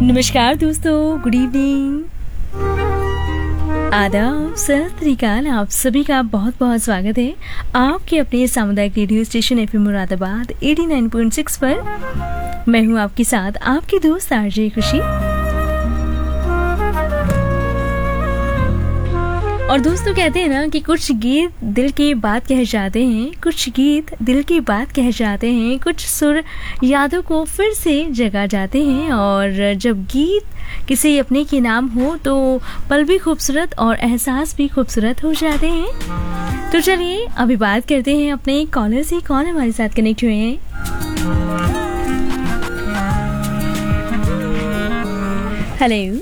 नमस्कार दोस्तों, good evening, आदाब, सत श्री अकाल। आप सभी का बहुत बहुत स्वागत है आपके अपने सामुदायिक रेडियो स्टेशन एफएम मुरादाबाद 89.6 पर। मैं हूं आपके साथ आपकी दोस्त आरजे खुशी। और दोस्तों, कहते हैं ना कि कुछ गीत दिल की बात कह जाते हैं, कुछ गीत दिल की बात कह जाते हैं, कुछ सुर यादों को फिर से जगा जाते हैं। और जब गीत किसी अपने के नाम हो तो पल भी खूबसूरत और एहसास भी खूबसूरत हो जाते हैं। तो चलिए अभी बात करते हैं अपने कॉलर से। कौन हमारे साथ कनेक्ट हुए हैं? Hello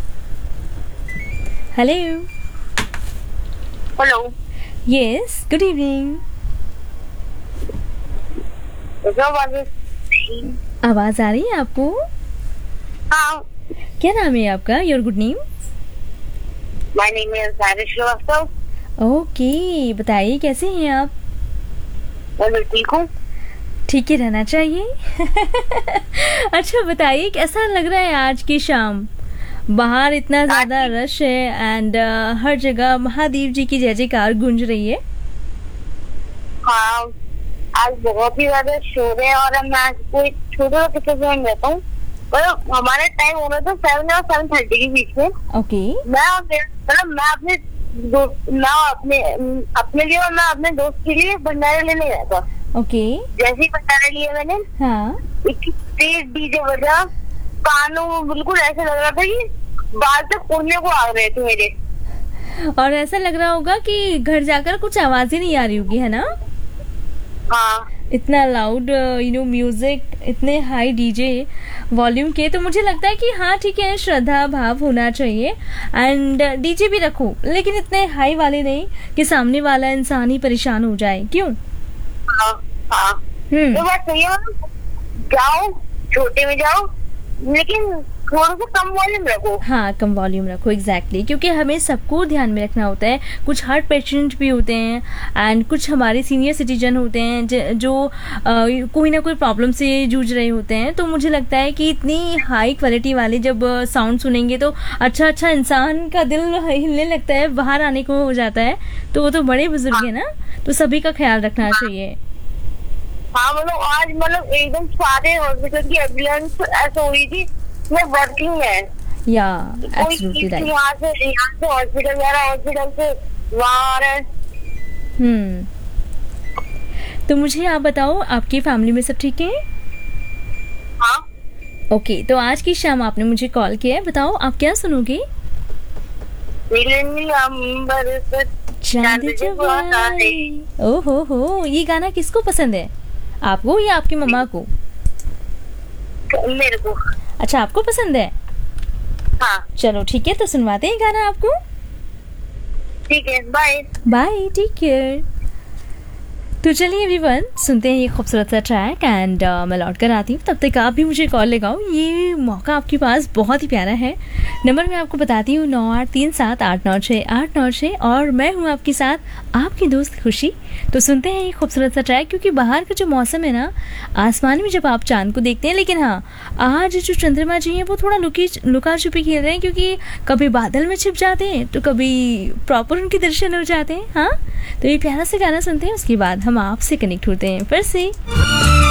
hello hello. Yes, good evening. आवाज आ रही है आपको? हाँ। क्या नाम है आपका? Your good name? My name is सारिश Srivastava. Okay, बताइए कैसे हैं आप? मैं ठीक हूँ। ठीक ही रहना चाहिए। अच्छा बताइए, कैसा लग रहा है आज की शाम? बाहर इतना ज्यादा रश है एंड हर जगह महादेव जी की जय जयकार गूंज रही है। हाँ, आज बहुत ही ज्यादा शोर है और मैं आज कोई छोटे किसी में रहता हूँ, पर हमारा टाइम हो रहा था 7 और 7:30 के बीच में। ओके। मैं अपने लिए और मैं अपने दोस्त के लिए भंडारे लेने गया था। ओके। जैसे ही भंडारे लिए मैंने, हाँ, एक तेज डीजे बजा, कानों में बिल्कुल ऐसा लग रहा था कि बाल तक उड़ने को आ रहे थे मेरे। और ऐसा लग रहा होगा कि घर जाकर कुछ आवाज ही नहीं आ रही होगी, है ना? हाँ, इतना लाउड म्यूजिक, इतने हाई डीजे वॉल्यूम के। तो मुझे लगता है कि हाँ ठीक है, श्रद्धा भाव होना चाहिए एंड डीजे भी रखो, लेकिन इतने हाई वाले नहीं कि सामने वाला इंसान ही परेशान हो जाए। क्यों? हाँ, हाँ। तो बात सही है, जाओ छोटे में जाओ, लेकिन थोड़ा सा कम वॉल्यूम रखो। हाँ, कम वॉल्यूम रखो, एग्जैक्टली। क्योंकि हमें सबको ध्यान में रखना होता है। कुछ हार्ट पेशेंट भी होते हैं एंड कुछ हमारे सीनियर सिटीजन होते हैं जो कोई ना कोई प्रॉब्लम से जूझ रहे होते हैं। तो मुझे लगता है कि इतनी हाई क्वालिटी वाले जब साउंड सुनेंगे तो अच्छा इंसान का दिल हिलने लगता है, बाहर आने को हो जाता है। तो वो तो बड़े बुजुर्ग है ना, तो सभी का ख्याल रखना चाहिए। हाँ, मतलब एकदम सारे हॉस्पिटल की एम्बुलेंस ऐसा हुई थी, वो वर्किंग है। या एब्सोल्युटली राइट। यहाँ से हॉस्पिटल जा रहा है, हॉस्पिटल से वहाँ आ रहा है। तो मुझे आप बताओ, आपकी फैमिली में सब ठीक है? हाँ। ओके, तो आज की शाम आपने मुझे कॉल किया है, बताओ आप क्या सुनोगे? ओहो, ये गाना किसको पसंद है? आपको या आपकी मम्मा को? मेरे को। अच्छा, आपको पसंद है? हाँ। चलो ठीक है, तो सुनवाते हैं गाना आपको। ठीक है, बाय बाय, टेक केयर। तो चलिए एवरीवन, सुनते हैं ये खूबसूरत सा ट्रैक एंड मैं लौट कर आती हूँ। तब तक आप भी मुझे कॉल लगाओ, ये मौका आपके पास बहुत ही प्यारा है। नंबर मैं आपको बताती हूँ 9837896896 और मैं हूँ आपके साथ आपकी दोस्त खुशी। तो सुनते हैं ये खूबसूरत सा ट्रैक, क्योंकि बाहर का जो मौसम है ना, आसमान में जब आप चांद को देखते हैं, लेकिन हाँ आज जो चंद्रमा जी हैं वो थोड़ा लुका छुपी खेल रहे हैं, क्योंकि कभी बादल में छिप जाते हैं तो कभी प्रॉपर उनके दर्शन हो जाते हैं। हाँ, तो ये प्यारा सा गाना सुनते हैं, उसके बाद हम आपसे कनेक्ट होते हैं फिर से।